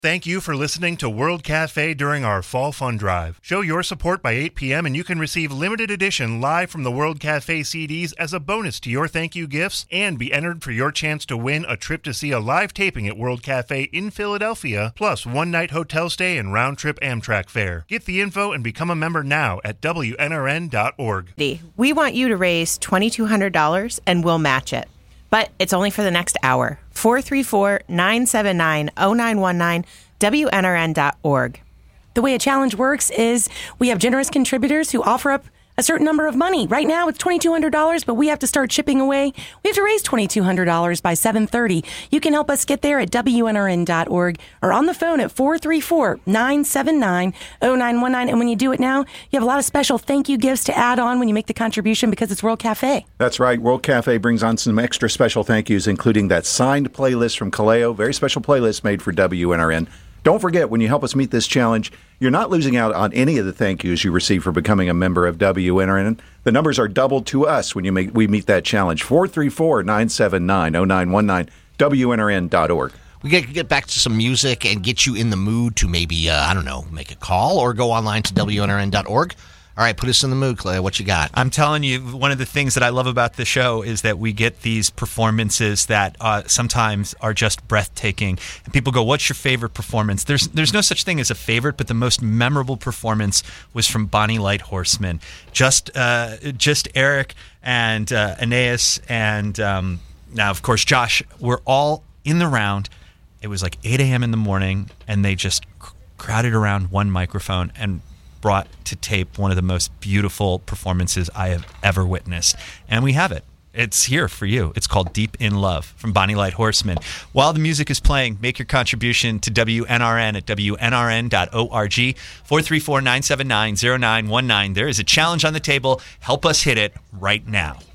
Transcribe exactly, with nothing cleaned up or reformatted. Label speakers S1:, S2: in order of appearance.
S1: Thank you for listening to World Cafe during our Fall Fun Drive. Show your support by eight p.m. and you can receive limited edition live from the World Cafe C Ds as a bonus to your thank you gifts and be entered for your chance to win a trip to see a live taping at World Cafe in Philadelphia, plus one-night hotel stay and round-trip Amtrak fare. Get the info and become a member now at W N R N dot org.
S2: We want you to raise two thousand two hundred dollars and we'll match it. But it's only for the next hour. four three four, nine seven nine, zero nine one nine, W N R N dot org.
S3: The way a challenge works is we have generous contributors who offer up a certain number of money. Right now it's two thousand two hundred dollars, but we have to start chipping away. We have to raise two thousand two hundred dollars by seven thirty. You can help us get there at W N R N dot org or on the phone at four three four, nine seven nine, zero nine one nine. And when you do it now, you have a lot of special thank you gifts to add on when you make the contribution because it's World Cafe.
S4: That's right. World Cafe brings on some extra special thank yous, including that signed playlist from Kaleo, very special playlist made for W N R N. Don't forget, when you help us meet this challenge, you're not losing out on any of the thank yous you receive for becoming a member of W N R N. The numbers are doubled to us when you make we meet that challenge. four three four, nine seven nine, zero nine one nine, W N R N dot org.
S5: We got to get back to some music and get you in the mood to maybe, uh, I don't know, make a call or go online to W N R N dot org. All right, put us in the mood, Clay. What you got?
S6: I'm telling you, one of the things that I love about the show is that we get these performances that uh, sometimes are just breathtaking. And people go, what's your favorite performance? There's there's no such thing as a favorite, but the most memorable performance was from Bonnie Light Horseman. Just uh, just Eric and uh, Aeneas and um, now, of course, Josh were all in the round. It was like eight a.m. in the morning, and they just crowded around one microphone and brought to tape one of the most beautiful performances I have ever witnessed. And we have it. It's here for you. It's called Deep in Love from Bonnie Light Horseman. While the music is playing, make your contribution to W N R N at W N R N dot org. four three four, nine seven nine, zero nine one nine. There is a challenge on the table. Help us hit it right now.